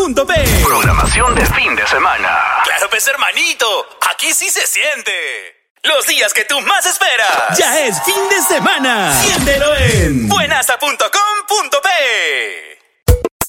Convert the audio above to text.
Programación de fin de semana. Claro, pues hermanito, aquí sí se siente. Los días que tú más esperas. Ya es fin de semana. Siéntelo en buenasa.com.p.